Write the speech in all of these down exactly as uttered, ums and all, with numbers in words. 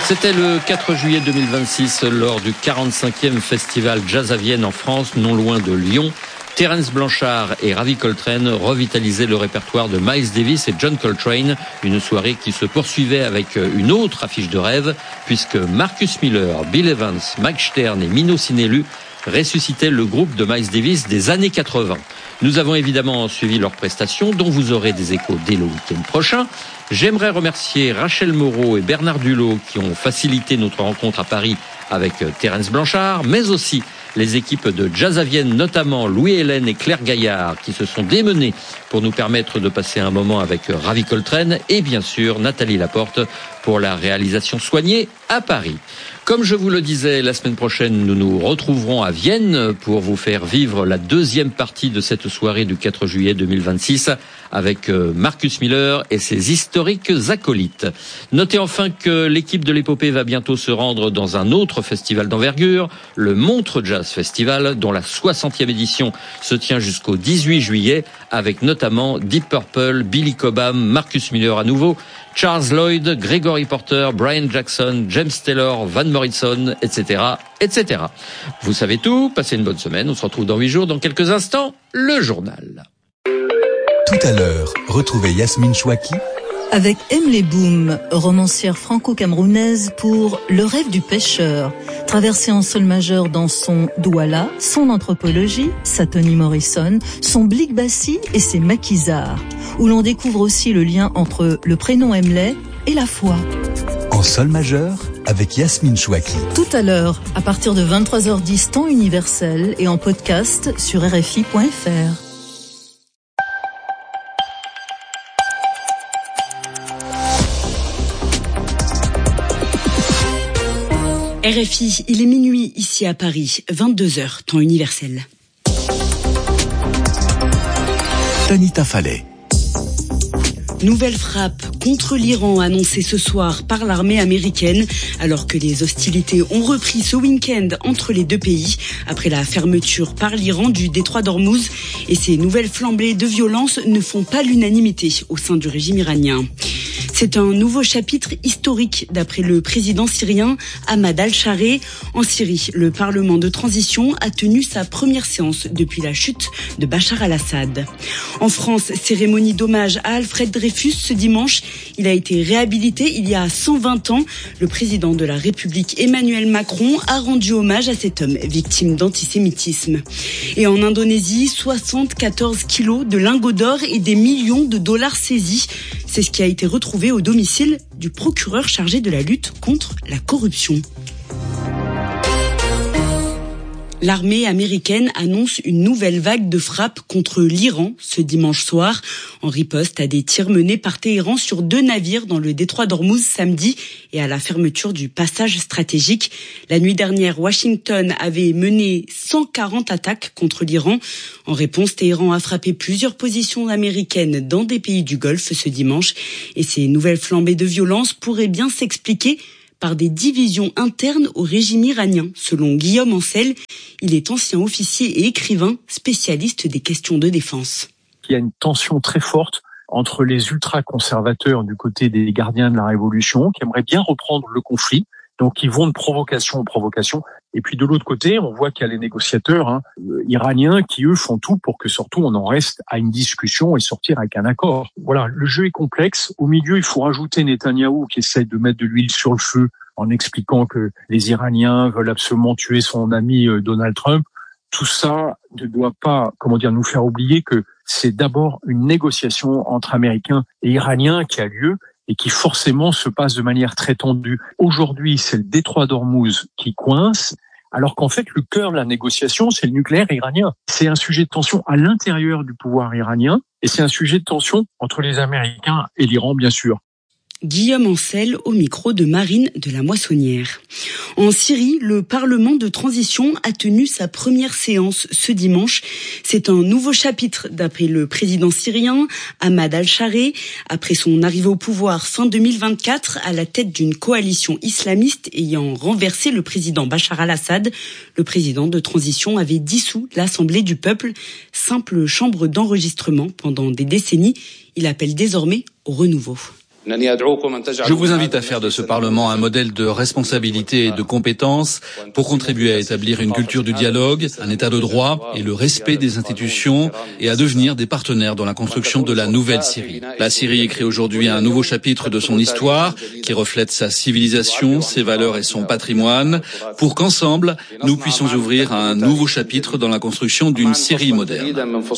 C'était le quatre juillet deux mille vingt-six, lors du quarante-cinquième Festival Jazz à Vienne en France, non loin de Lyon. Terence Blanchard et Ravi Coltrane revitalisaient le répertoire de Miles Davis et John Coltrane, une soirée qui se poursuivait avec une autre affiche de rêve, puisque Marcus Miller, Bill Evans, Mike Stern et Mino Sinelu ressuscitaient le groupe de Miles Davis des années quatre-vingts. Nous avons évidemment suivi leurs prestations, dont vous aurez des échos dès le week-end prochain. J'aimerais remercier Rachel Moreau et Bernard Dulot qui ont facilité notre rencontre à Paris avec Terence Blanchard, mais aussi les équipes de Jazz à Vienne, notamment Louis Hélène et Claire Gaillard, qui se sont démenées pour nous permettre de passer un moment avec Ravi Coltrane, et bien sûr Nathalie Laporte pour la réalisation soignée à Paris. Comme je vous le disais, la semaine prochaine, nous nous retrouverons à Vienne pour vous faire vivre la deuxième partie de cette soirée du quatre juillet deux mille vingt-six avec Marcus Miller et ses historiques acolytes. Notez enfin que l'équipe de l'épopée va bientôt se rendre dans un autre festival d'envergure, le Montreux Jazz Festival, dont la soixantième édition se tient jusqu'au dix-huit juillet, avec notamment Deep Purple, Billy Cobham, Marcus Miller à nouveau, Charles Lloyd, Gregory Porter, Brian Jackson, James Taylor, Van Morrison, et cetera, et cetera. Vous savez tout, passez une bonne semaine, on se retrouve dans huit jours, dans quelques instants, le journal. Tout à l'heure, retrouvez Yasmine Chouaki avec Emily Boom, romancière franco-camerounaise pour Le rêve du pêcheur, traversée en sol majeur dans son Douala, son anthropologie, sa Toni Morrison, son Blick Bassi et ses maquisards, où l'on découvre aussi le lien entre le prénom Emily et la foi. En sol majeur, avec Yasmine Chouaki. Tout à l'heure, à partir de vingt-trois heures dix temps universel et en podcast sur R F I point F R. R F I, il est minuit ici à Paris, vingt-deux heures, temps universel. Tanita Fallet. Nouvelle frappe contre l'Iran annoncée ce soir par l'armée américaine, alors que les hostilités ont repris ce week-end entre les deux pays, après la fermeture par l'Iran du détroit d'Ormuz. Et ces nouvelles flambées de violence ne font pas l'unanimité au sein du régime iranien. C'est un nouveau chapitre historique d'après le président syrien Ahmad al-Chareh. En Syrie, le Parlement de transition a tenu sa première séance depuis la chute de Bachar al-Assad. En France, cérémonie d'hommage à Alfred Dreyfus ce dimanche. Il a été réhabilité il y a cent vingt ans. Le président de la République Emmanuel Macron a rendu hommage à cet homme victime d'antisémitisme. Et en Indonésie, soixante-quatorze kilos de lingots d'or et des millions de dollars saisis. C'est ce qui a été retrouvé au domicile du procureur chargé de la lutte contre la corruption. L'armée américaine annonce une nouvelle vague de frappes contre l'Iran ce dimanche soir, en riposte à des tirs menés par Téhéran sur deux navires dans le détroit d'Ormuz samedi et à la fermeture du passage stratégique. La nuit dernière, Washington avait mené cent quarante attaques contre l'Iran. En réponse, Téhéran a frappé plusieurs positions américaines dans des pays du Golfe ce dimanche. Et ces nouvelles flambées de violence pourraient bien s'expliquer par des divisions internes au régime iranien, selon Guillaume Ancel. Il est ancien officier et écrivain, spécialiste des questions de défense. Il y a une tension très forte entre les ultra-conservateurs du côté des gardiens de la Révolution, qui aimeraient bien reprendre le conflit, donc ils vont de provocation en provocation. Et puis de l'autre côté, on voit qu'il y a les négociateurs hein, iraniens qui, eux, font tout pour que surtout on en reste à une discussion et sortir avec un accord. Voilà, le jeu est complexe. Au milieu, il faut rajouter Netanyahou qui essaie de mettre de l'huile sur le feu en expliquant que les Iraniens veulent absolument tuer son ami Donald Trump. Tout ça ne doit pas, comment dire, nous faire oublier que c'est d'abord une négociation entre Américains et Iraniens qui a lieu et qui forcément se passe de manière très tendue. Aujourd'hui, c'est le détroit d'Ormuz qui coince, alors qu'en fait, le cœur de la négociation, c'est le nucléaire iranien. C'est un sujet de tension à l'intérieur du pouvoir iranien et c'est un sujet de tension entre les Américains et l'Iran, bien sûr. Guillaume Ancel au micro de Marine de la Moissonnière. En Syrie, le Parlement de transition a tenu sa première séance ce dimanche. C'est un nouveau chapitre d'après le président syrien Ahmad al-Chareh. Après son arrivée au pouvoir fin deux mille vingt-quatre à la tête d'une coalition islamiste ayant renversé le président Bachar al-Assad, le président de transition avait dissous l'Assemblée du peuple, simple chambre d'enregistrement pendant des décennies. Il appelle désormais au renouveau. Je vous invite à faire de ce Parlement un modèle de responsabilité et de compétence pour contribuer à établir une culture du dialogue, un état de droit et le respect des institutions et à devenir des partenaires dans la construction de la nouvelle Syrie. La Syrie écrit aujourd'hui un nouveau chapitre de son histoire qui reflète sa civilisation, ses valeurs et son patrimoine pour qu'ensemble, nous puissions ouvrir un nouveau chapitre dans la construction d'une Syrie moderne.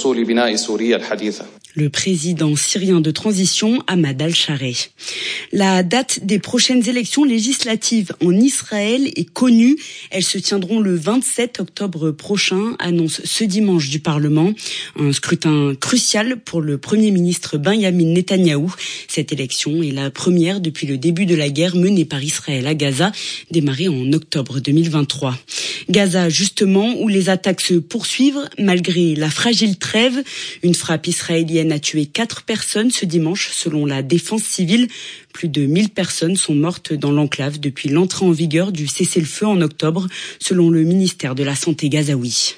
Le président syrien de transition, Ahmad al-Shareh. La date des prochaines élections législatives en Israël est connue. Elles se tiendront le vingt-sept octobre prochain, annonce ce dimanche du Parlement. Un scrutin crucial pour le Premier ministre Benyamin Netanyahou. Cette élection est la première depuis le début de la guerre menée par Israël à Gaza, démarrée en octobre deux mille vingt-trois. Gaza, justement, où les attaques se poursuivent malgré la fragile trêve. Une frappe israélienne a tué quatre personnes ce dimanche, selon la défense civile. Plus de mille personnes sont mortes dans l'enclave depuis l'entrée en vigueur du cessez-le-feu en octobre, selon le ministère de la Santé gazaoui.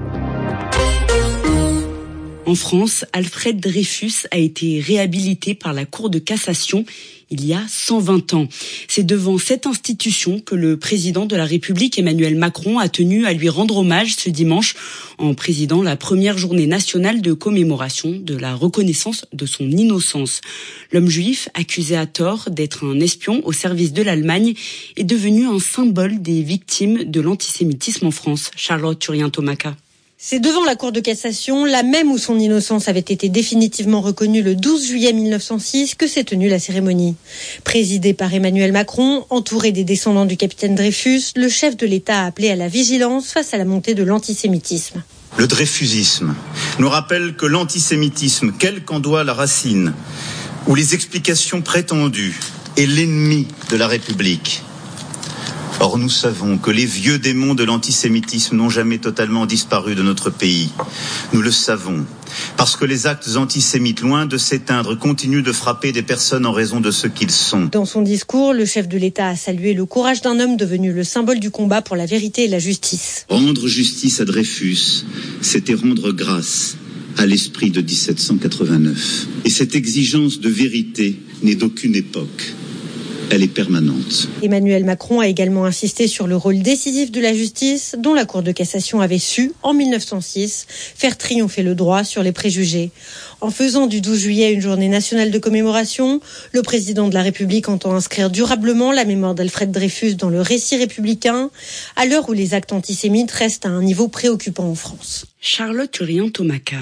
En France, Alfred Dreyfus a été réhabilité par la Cour de cassation il y a cent vingt ans. C'est devant cette institution que le président de la République, Emmanuel Macron, a tenu à lui rendre hommage ce dimanche en présidant la première journée nationale de commémoration de la reconnaissance de son innocence. L'homme juif, accusé à tort d'être un espion au service de l'Allemagne, est devenu un symbole des victimes de l'antisémitisme en France. Charlotte Turien-Tomaka. C'est devant la Cour de cassation, la même où son innocence avait été définitivement reconnue le douze juillet mille neuf cent six, que s'est tenue la cérémonie. Présidée par Emmanuel Macron, entouré des descendants du capitaine Dreyfus, le chef de l'État a appelé à la vigilance face à la montée de l'antisémitisme. Le dreyfusisme nous rappelle que l'antisémitisme, quelle qu'en soit la racine, ou les explications prétendues, est l'ennemi de la République. Or, nous savons que les vieux démons de l'antisémitisme n'ont jamais totalement disparu de notre pays. Nous le savons, parce que les actes antisémites, loin de s'éteindre, continuent de frapper des personnes en raison de ce qu'ils sont. Dans son discours, le chef de l'État a salué le courage d'un homme devenu le symbole du combat pour la vérité et la justice. Rendre justice à Dreyfus, c'était rendre grâce à l'esprit de dix-sept cent quatre-vingt-neuf. Et cette exigence de vérité n'est d'aucune époque. Elle est permanente. Emmanuel Macron a également insisté sur le rôle décisif de la justice, dont la Cour de cassation avait su, en mille neuf cent six, faire triompher le droit sur les préjugés. En faisant du douze juillet une journée nationale de commémoration, le président de la République entend inscrire durablement la mémoire d'Alfred Dreyfus dans le récit républicain, à l'heure où les actes antisémites restent à un niveau préoccupant en France. Charlotte Turien-Tomaka.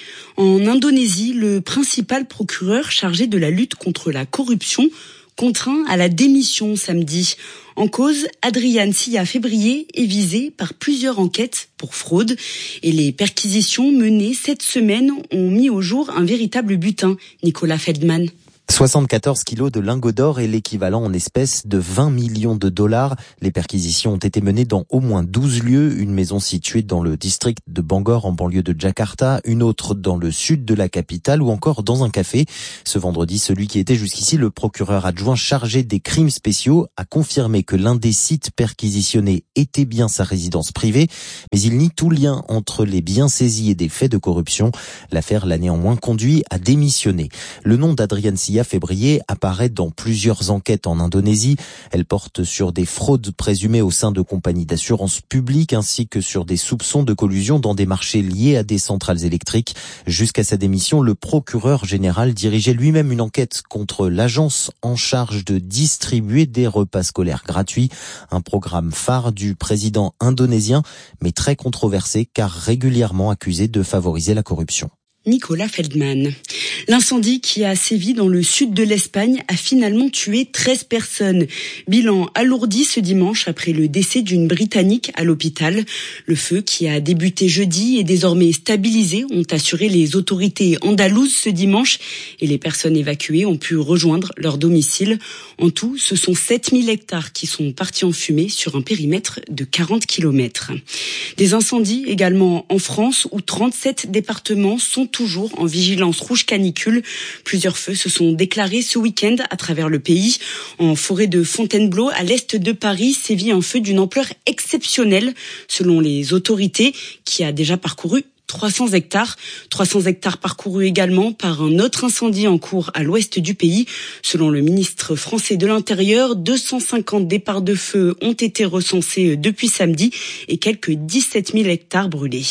En Indonésie, le principal procureur chargé de la lutte contre la corruption contraint à la démission samedi. En cause, Adrian Syah Février est visé par plusieurs enquêtes pour fraude et les perquisitions menées cette semaine ont mis au jour un véritable butin. Nicolas Feldman. soixante-quatorze kilos de lingots d'or et l'équivalent en espèces de vingt millions de dollars. Les perquisitions ont été menées dans au moins douze lieux. Une maison située dans le district de Bangor en banlieue de Jakarta, une autre dans le sud de la capitale ou encore dans un café. Ce vendredi, celui qui était jusqu'ici le procureur adjoint chargé des crimes spéciaux a confirmé que l'un des sites perquisitionnés était bien sa résidence privée, mais il nie tout lien entre les biens saisis et des faits de corruption. L'affaire l'a néanmoins conduit à démissionner. Le nom d'Adrian Syah Février apparaît dans plusieurs enquêtes en Indonésie. Elle porte sur des fraudes présumées au sein de compagnies d'assurance publique ainsi que sur des soupçons de collusion dans des marchés liés à des centrales électriques. Jusqu'à sa démission, le procureur général dirigeait lui-même une enquête contre l'agence en charge de distribuer des repas scolaires gratuits, un programme phare du président indonésien, mais très controversé car régulièrement accusé de favoriser la corruption. Nicolas Feldman. L'incendie qui a sévi dans le sud de l'Espagne a finalement tué treize personnes. Bilan alourdi ce dimanche après le décès d'une Britannique à l'hôpital. Le feu qui a débuté jeudi est désormais stabilisé, ont assuré les autorités andalouses ce dimanche et les personnes évacuées ont pu rejoindre leur domicile. En tout, ce sont sept mille hectares qui sont partis en fumée sur un périmètre de quarante kilomètres. Des incendies également en France où trente-sept départements sont toujours en vigilance rouge canicule. Plusieurs feux se sont déclarés ce week-end à travers le pays. En forêt de Fontainebleau, à l'est de Paris, sévit un feu d'une ampleur exceptionnelle, selon les autorités, qui a déjà parcouru trois cents hectares. trois cents hectares parcourus également par un autre incendie en cours à l'ouest du pays. Selon le ministre français de l'Intérieur, deux cent cinquante départs de feu ont été recensés depuis samedi et quelques dix-sept mille hectares brûlés.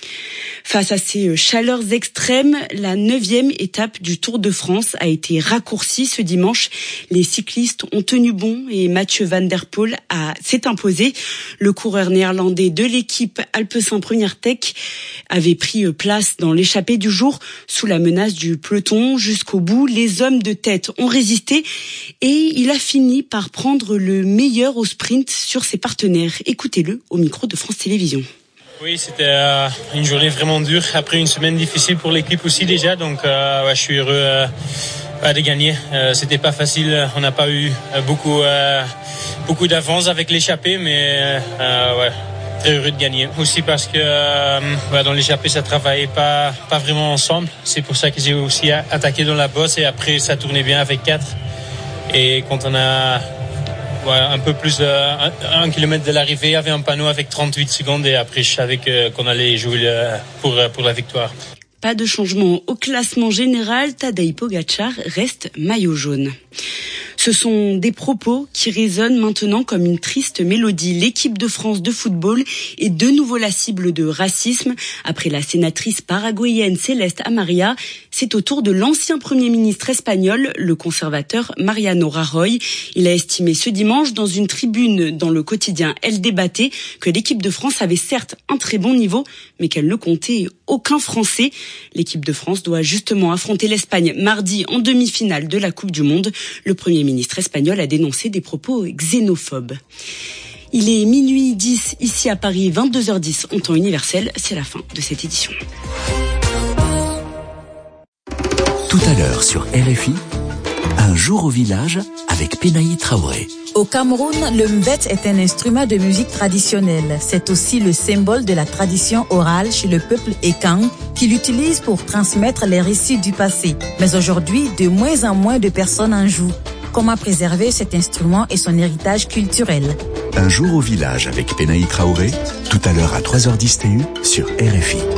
Face à ces chaleurs extrêmes, la neuvième étape du Tour de France a été raccourcie ce dimanche. Les cyclistes ont tenu bon et Mathieu Van Der Poel a, s'est imposé. Le coureur néerlandais de l'équipe Alpecin Première Tech avait pris place dans l'échappée du jour sous la menace du peloton. Jusqu'au bout, les hommes de tête ont résisté et il a fini par prendre le meilleur au sprint sur ses partenaires. Écoutez-le au micro de France Télévisions. Oui, c'était euh, une journée vraiment dure, après une semaine difficile pour l'équipe aussi déjà, donc euh, ouais, je suis heureux euh, de gagner. Euh, c'était pas facile, on n'a pas eu euh, beaucoup, euh, beaucoup d'avance avec l'échappée, mais euh, ouais, très heureux de gagner. Aussi parce que euh, ouais, dans l'échappée, ça travaillait pas, pas vraiment ensemble, c'est pour ça que j'ai aussi attaqué dans la bosse et après ça tournait bien avec quatre. Et quand on a... Ouais, un peu plus d'un un kilomètre de l'arrivée, il y avait un panneau avec trente-huit secondes et après je savais que, qu'on allait jouer le, pour, pour la victoire. Pas de changement au classement général, Tadej Pogačar reste maillot jaune. Ce sont des propos qui résonnent maintenant comme une triste mélodie. L'équipe de France de football est de nouveau la cible de racisme. Après la sénatrice paraguayenne Céleste Amaria, c'est au tour de l'ancien Premier ministre espagnol, le conservateur Mariano Rajoy. Il a estimé ce dimanche dans une tribune dans le quotidien El Debate que l'équipe de France avait certes un très bon niveau, mais qu'elle ne comptait aucun Français. L'équipe de France doit justement affronter l'Espagne mardi en demi-finale de la Coupe du Monde. Le Premier ministre espagnol a dénoncé des propos xénophobes. Il est minuit dix ici à Paris, vingt-deux heures dix en temps universel. C'est la fin de cette édition. Tout à l'heure sur R F I, un jour au village avec Penaï Traoré. Au Cameroun, le mbet est un instrument de musique traditionnelle. C'est aussi le symbole de la tradition orale chez le peuple Ekang qui l'utilise pour transmettre les récits du passé. Mais aujourd'hui, de moins en moins de personnes en jouent. Comment préserver cet instrument et son héritage culturel? Un jour au village avec Penaï Traoré, tout à l'heure à trois heures dix T U sur R F I.